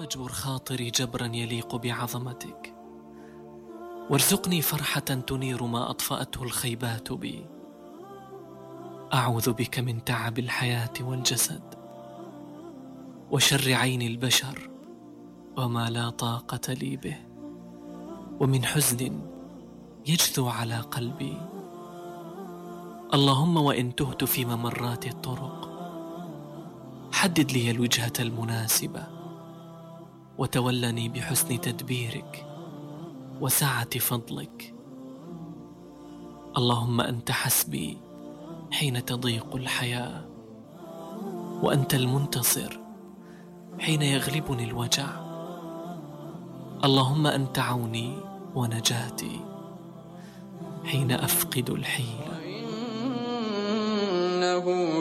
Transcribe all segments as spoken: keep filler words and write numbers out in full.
واجبر خاطري جبرا يليق بعظمتك، وارزقني فرحة تنير ما أطفأته الخيبات بي. أعوذ بك من تعب الحياة والجسد، وشر عين البشر وما لا طاقة لي به، ومن حزن يجثو على قلبي. اللهم وإن تهت في ممرات الطرق، حدد لي الوجهة المناسبة، وتولني بحسن تدبيرك وسعة فضلك. اللهم أنت حسبي حين تضيق الحياة، وأنت المنتصر حين يغلبني الوجع. اللهم أنت عوني ونجاتي حين أفقد الحيلة. إنه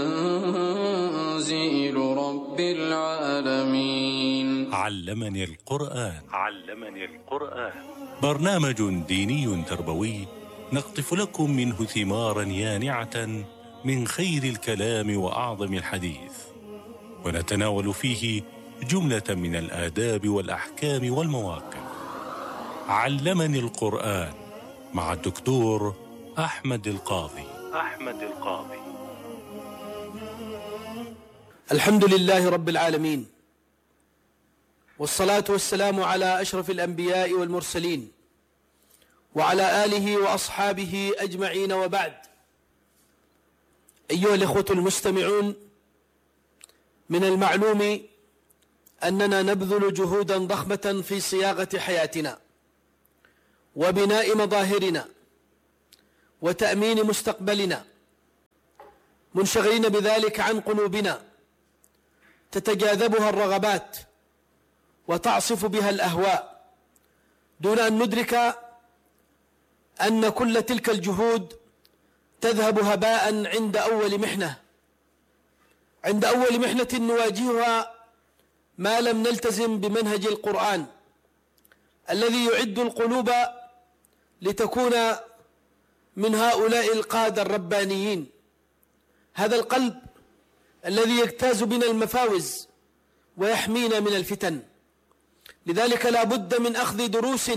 لتنزيل رب العالمين. علمني القرآن. علمني القرآن برنامج ديني تربوي نقطف لكم منه ثمارا يانعة من خير الكلام وأعظم الحديث، ونتناول فيه جملة من الآداب والأحكام والمواقف. علمني القرآن مع الدكتور أحمد القاضي. أحمد القاضي. الحمد لله رب العالمين، والصلاة والسلام على أشرف الأنبياء والمرسلين، وعلى آله وأصحابه أجمعين، وبعد. أيها الإخوة المستمعون، من المعلوم أننا نبذل جهودا ضخمة في صياغة حياتنا وبناء مظاهرنا وتأمين مستقبلنا، منشغلين بذلك عن قلوبنا تتجاذبها الرغبات وتعصف بها الأهواء، دون أن ندرك أن كل تلك الجهود تذهب هباء عند أول محنة عند أول محنة نواجهها ما لم نلتزم بمنهج القرآن الذي يعد القلوب لتكون من هؤلاء القادة الربانيين. هذا القلب الذي يجتاز بنا المفاوز ويحمينا من الفتن. لذلك لا بد من أخذ دروس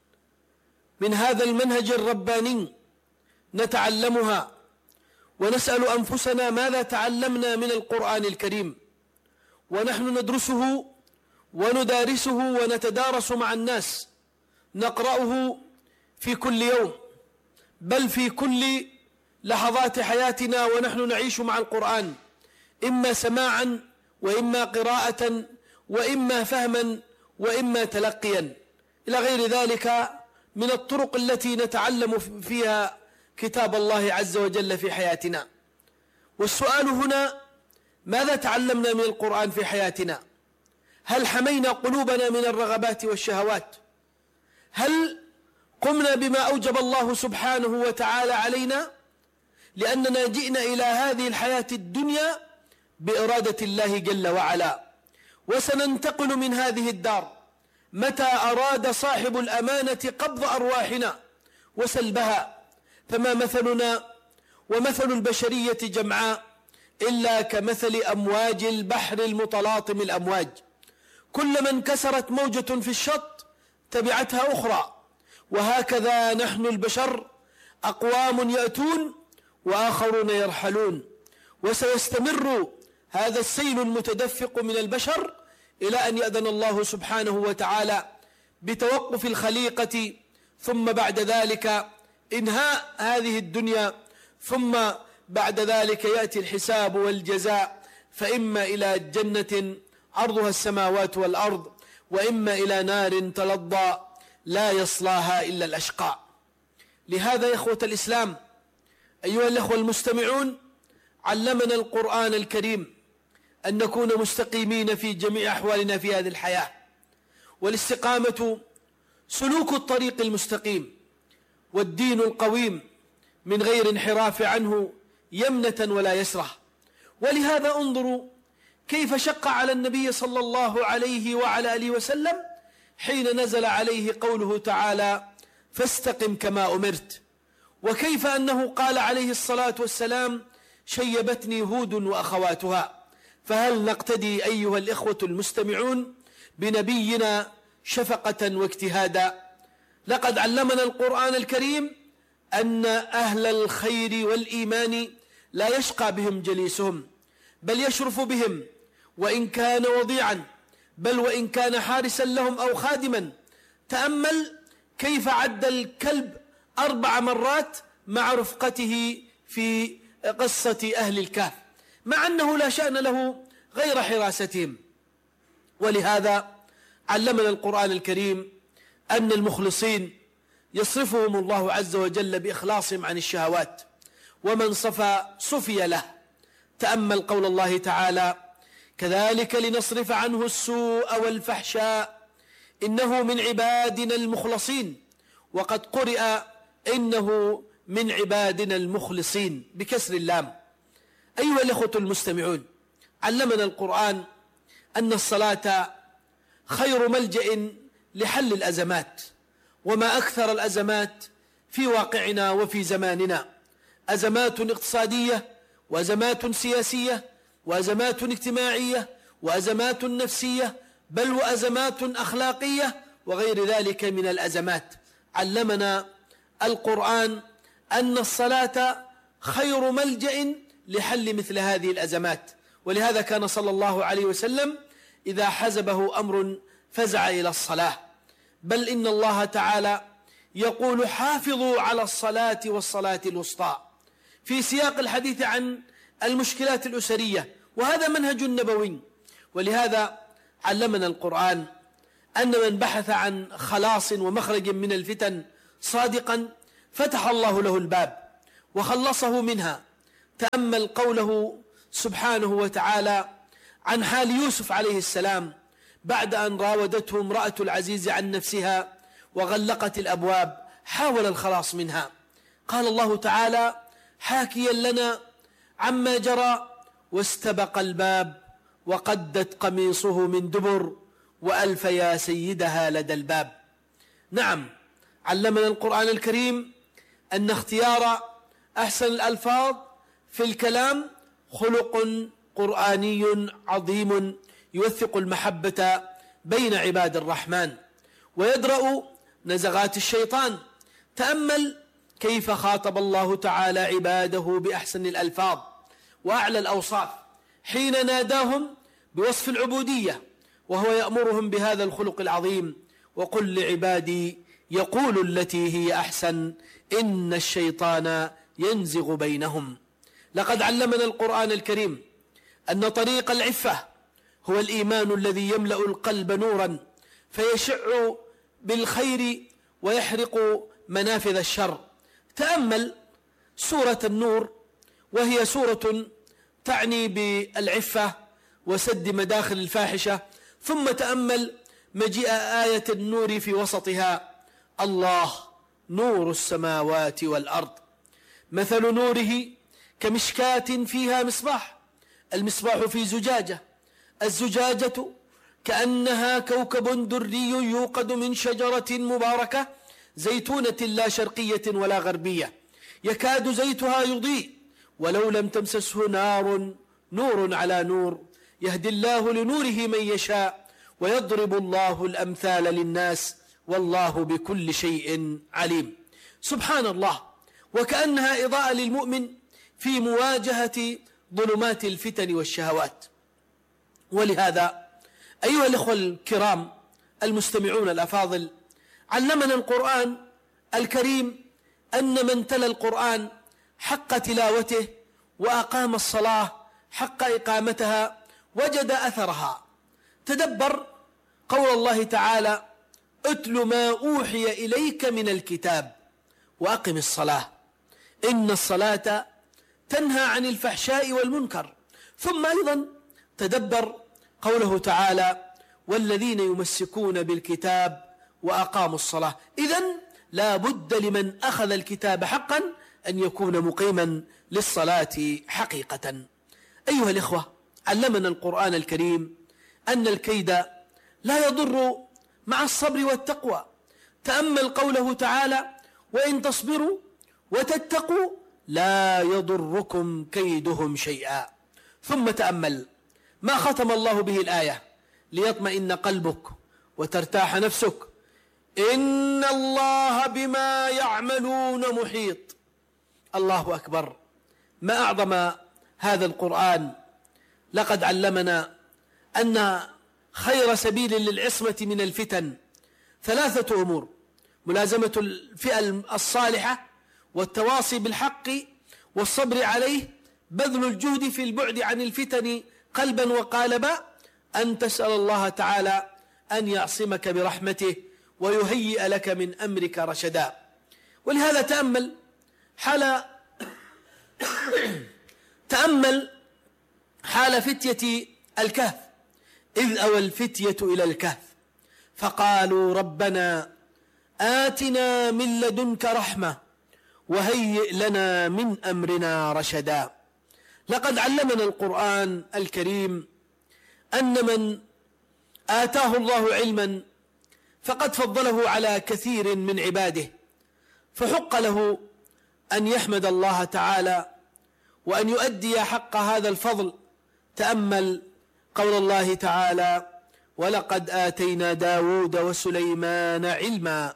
من هذا المنهج الرباني نتعلمها، ونسأل أنفسنا ماذا تعلمنا من القرآن الكريم ونحن ندرسه وندارسه ونتدارس مع الناس، نقرأه في كل يوم، بل في كل لحظات حياتنا ونحن نعيش مع القرآن، إما سماعا وإما قراءة وإما فهما وإما تلقيا، إلى غير ذلك من الطرق التي نتعلم فيها كتاب الله عز وجل في حياتنا. والسؤال هنا: ماذا تعلمنا من القرآن في حياتنا؟ هل حمينا قلوبنا من الرغبات والشهوات؟ هل قمنا بما أوجب الله سبحانه وتعالى علينا؟ لأننا جئنا إلى هذه الحياة الدنيا بإرادة الله جل وعلا، وسننتقل من هذه الدار متى أراد صاحب الأمانة قبض أرواحنا وسلبها. فما مثلنا ومثل البشرية جمعاء إلا كمثل أمواج البحر المتلاطم الأمواج، كلما انكسرت موجة في الشط تبعتها أخرى. وهكذا نحن البشر، أقوام يأتون وآخرون يرحلون، وسيستمر هذا السيل المتدفق من البشر إلى أن يأذن الله سبحانه وتعالى بتوقف الخليقة، ثم بعد ذلك إنهاء هذه الدنيا، ثم بعد ذلك يأتي الحساب والجزاء، فإما إلى جنة عرضها السماوات والأرض، وإما إلى نار تلظى لا يصلاها إلا الأشقى. لهذا يا إخوة الإسلام، أيها الأخوة المستمعون، علمنا القرآن الكريم أن نكون مستقيمين في جميع أحوالنا في هذه الحياة، والاستقامة سلوك الطريق المستقيم والدين القويم من غير انحراف عنه يمنة ولا يسرة. ولهذا انظروا كيف شق على النبي صلى الله عليه وعلى آله وسلم حين نزل عليه قوله تعالى: فاستقم كما أمرت، وكيف أنه قال عليه الصلاة والسلام: شيبتني هود وأخواتها. فهل نقتدي أيها الإخوة المستمعون بنبينا شفقة واجتهادا. لقد علمنا القرآن الكريم أن أهل الخير والإيمان لا يشقى بهم جليسهم، بل يشرف بهم وإن كان وضيعا، بل وإن كان حارسا لهم أو خادما. تأمل كيف عد الكلب أربع مرات مع رفقته في قصة أهل الكهف، مع أنه لا شأن له غير حراستهم. ولهذا علمنا القرآن الكريم أن المخلصين يصرفهم الله عز وجل بإخلاصهم عن الشهوات، ومن صفى صفي له. تأمل قول الله تعالى: كذلك لنصرف عنه السوء والفحشاء إنه من عبادنا المخلصين. وقد قرئ إنه من عبادنا المخلصين بكسر اللام. أيها الأخوة المستمعون، علمنا القرآن أن الصلاة خير ملجأ لحل الأزمات، وما أكثر الأزمات في واقعنا وفي زماننا، أزمات اقتصادية، وأزمات سياسية، وأزمات اجتماعية، وأزمات نفسية، بل وأزمات أخلاقية وغير ذلك من الأزمات. علمنا القرآن أن الصلاة خير ملجأ لحل مثل هذه الأزمات. ولهذا كان صلى الله عليه وسلم إذا حزبه أمر فزع إلى الصلاة، بل إن الله تعالى يقول: حافظوا على الصلاة والصلاة الوسطى، في سياق الحديث عن المشكلات الأسرية، وهذا منهج نبوي. ولهذا علمنا القرآن أن من بحث عن خلاص ومخرج من الفتن صادقا فتح الله له الباب وخلصه منها. تأمل قوله سبحانه وتعالى عن حال يوسف عليه السلام بعد أن راودته امرأة العزيز عن نفسها وغلقت الأبواب، حاول الخلاص منها. قال الله تعالى حاكيا لنا عما جرى: واستبق الباب وقدت قميصه من دبر وألف يا سيدها لدى الباب. نعم، علمنا القرآن الكريم أن اختيار أحسن الألفاظ في الكلام خلق قرآني عظيم يوثق المحبة بين عباد الرحمن ويدرأ نزغات الشيطان. تأمل كيف خاطب الله تعالى عباده بأحسن الألفاظ وأعلى الأوصاف حين ناداهم بوصف العبودية، وهو يأمرهم بهذا الخلق العظيم: وقل لعبادي يقول التي هي أحسن إن الشيطان ينزغ بينهم. لقد علمنا القرآن الكريم أن طريق العفة هو الإيمان الذي يملأ القلب نورا فيشع بالخير ويحرق منافذ الشر. تأمل سورة النور، وهي سورة تعني بالعفة وسد مداخل الفاحشة، ثم تأمل مجيء آية النور في وسطها: الله نور السماوات والأرض، مثل نوره كمشكاة فيها مصباح، المصباح في زجاجة، الزجاجة كأنها كوكب دري يوقد من شجرة مباركة زيتونة لا شرقية ولا غربية، يكاد زيتها يضيء ولو لم تمسسه نار، نور على نور، يهدي الله لنوره من يشاء ويضرب الله الأمثال للناس والله بكل شيء عليم. سبحان الله، وكأنها إضاءة للمؤمن في مواجهة ظلمات الفتن والشهوات. ولهذا أيها الأخوة الكرام المستمعون الأفاضل، علمنا القرآن الكريم أن من تلا القرآن حق تلاوته وأقام الصلاة حق إقامتها وجد أثرها. تدبر قول الله تعالى: اتل ما أوحي إليك من الكتاب وأقم الصلاة إن الصلاة تنهى عن الفحشاء والمنكر. ثم أيضا تدبر قوله تعالى: والذين يمسكون بالكتاب وأقاموا الصلاة. إذن لا بد لمن أخذ الكتاب حقا أن يكون مقيما للصلاة حقيقة. أيها الإخوة، علمنا القرآن الكريم أن الكيد لا يضر مع الصبر والتقوى. تأمل قوله تعالى: وإن تصبروا وتتقوا لا يضركم كيدهم شيئا. ثم تأمل ما ختم الله به الآية: ليطمئن قلبك وترتاح نفسك. إن الله بما يعملون محيط. الله أكبر، ما أعظم هذا القرآن. لقد علمنا أن خير سبيل للعصمة من الفتن ثلاثة أمور: ملازمة الفئة الصالحة، والتواصي بالحق والصبر عليه، بذل الجهد في البعد عن الفتن قلبا وقالبا، أن تسأل الله تعالى أن يعصمك برحمته ويهيئ لك من أمرك رشدا. ولهذا تأمل حال تأمل حال فتية الكهف إذ أوى الفتية إلى الكهف فقالوا ربنا آتنا من لدنك رحمة وهيئ لنا من أمرنا رشدا. لقد علمنا القرآن الكريم أن من آتاه الله علما فقد فضله على كثير من عباده، فحق له أن يحمد الله تعالى وأن يؤدي حق هذا الفضل. تأمل قول الله تعالى: ولقد آتينا داود وسليمان علما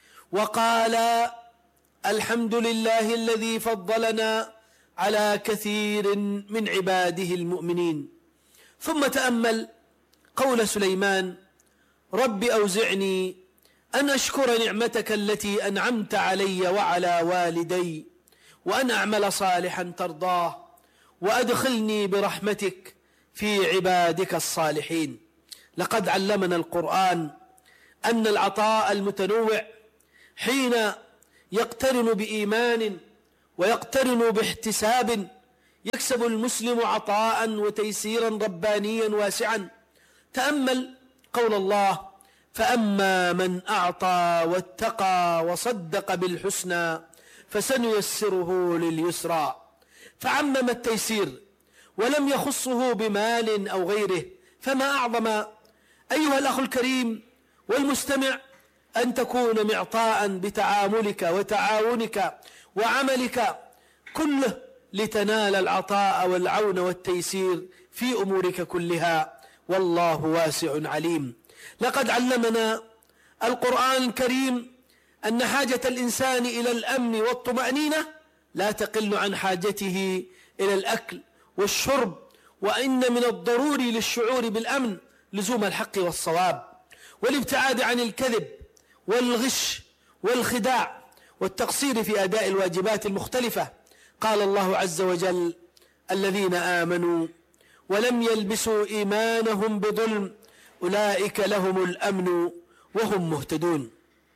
وقال الحمد لله الذي فضلنا على كثير من عباده المؤمنين. ثم تأمل قول سليمان: رب أوزعني أن أشكر نعمتك التي أنعمت علي وعلى والدي وأن أعمل صالحا ترضاه وأدخلني برحمتك في عبادك الصالحين. لقد علمنا القرآن أن العطاء المتنوع حين يقترن بإيمان ويقترن باحتساب يكسب المسلم عطاء وتيسيرا ربانيا واسعا. تأمل قول الله: فأما من أعطى واتقى وصدق بالحسنى فسنيسره لليسرى. فعمم التيسير ولم يخصه بمال أو غيره. فما أعظم أيها الأخ الكريم والمستمع أن تكون معطاء بتعاملك وتعاونك وعملك كله لتنال العطاء والعون والتيسير في أمورك كلها، والله واسع عليم. لقد علمنا القرآن الكريم أن حاجة الإنسان إلى الأمن والطمأنينة لا تقل عن حاجته إلى الأكل والشرب، وإن من الضروري للشعور بالأمن لزوم الحق والصواب والابتعاد عن الكذب والغش والخداع والتقصير في أداء الواجبات المختلفة. قال الله عز وجل: الذين آمنوا ولم يلبسوا إيمانهم بظلم أولئك لهم الأمن وهم مهتدون.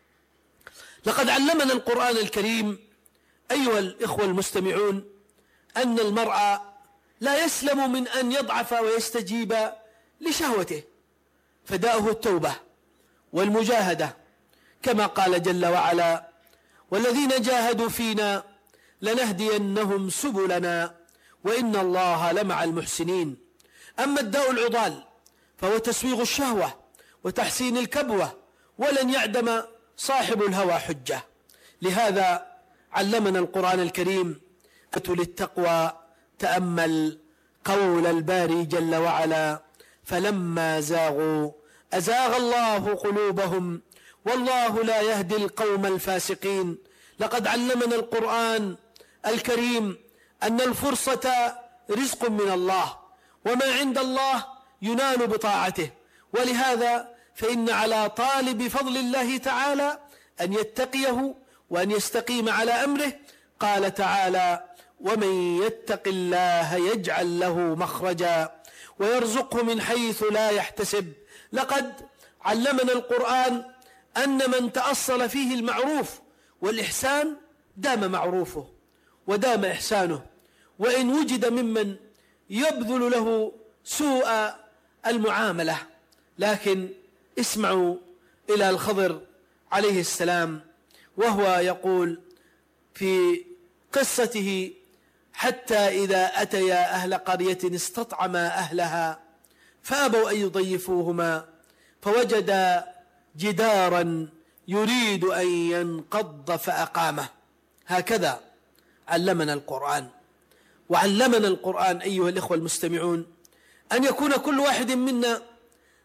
لقد علمنا القرآن الكريم أيها الإخوة المستمعون أن المرء لا يسلم من أن يضعف ويستجيب لشهوته، فداؤه التوبة والمجاهدة، كما قال جل وعلا: والذين جاهدوا فينا لنهدينهم سبلنا وإن الله لمع المحسنين. أما الداء العضال فهو تسويغ الشهوة وتحسين الكبوة، ولن يعدم صاحب الهوى حجة. لهذا علمنا القرآن الكريم للتقوى. تأمل قول الباري جل وعلا: فلما زاغوا أزاغ الله قلوبهم والله لا يهدي القوم الفاسقين. لقد علمنا القرآن الكريم أن الفرصة رزق من الله، وما عند الله ينال بطاعته، ولهذا فإن على طالب فضل الله تعالى أن يتقيه وأن يستقيم على أمره. قال تعالى: ومن يتق الله يجعل له مخرجا ويرزقه من حيث لا يحتسب. لقد علمنا القرآن أن من تأصل فيه المعروف والإحسان دام معروفه ودام إحسانه، وإن وجد ممن يبذل له سوء المعاملة. لكن اسمعوا إلى الخضر عليه السلام وهو يقول في قصته: حتى إذا أتيا أهل قرية استطعما أهلها فأبوا أن يضيفوهما فوجدا جدارا يريد أن ينقض فأقامه. هكذا علمنا القرآن. وعلمنا القرآن أيها الإخوة المستمعون أن يكون كل واحد منا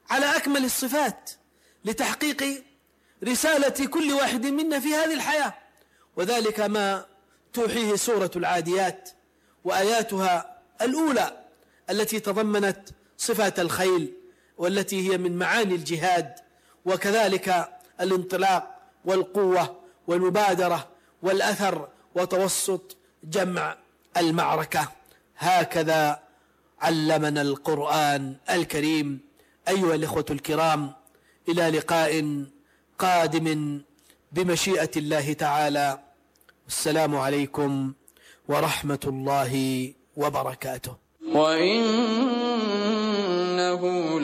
على أكمل الصفات لتحقيق رسالة كل واحد منا في هذه الحياة، وذلك ما توحيه سورة العاديات وآياتها الأولى التي تضمنت صفات الخيل والتي هي من معاني الجهاد، وكذلك الانطلاق والقوة والمبادرة والأثر وتوسط جمع المعركة. هكذا علمنا القرآن الكريم. أيها الإخوة الكرام، إلى لقاء قادم بمشيئة الله تعالى. السلام عليكم ورحمة الله وبركاته. وإنه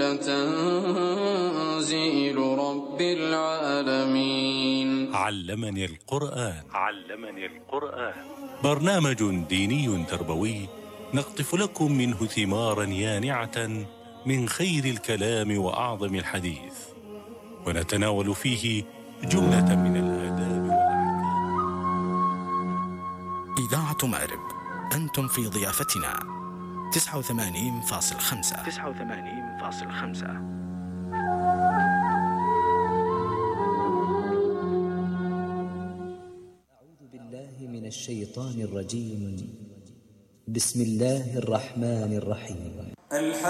لتنزيل رب العالمين. علمني القرآن. علمني القرآن برنامج ديني تربوي نقطف لكم منه ثمارا يانعة من خير الكلام وأعظم الحديث، ونتناول فيه جملة من الآداب والأحكام. إذاعة مأرب، أنتم في ضيافتنا. تسعة وثمانين فاصلة خمسة تسعة وثمانين فاصلة خمسة. أعوذ بالله من الشيطان الرجيم. بسم الله الرحمن الرحيم.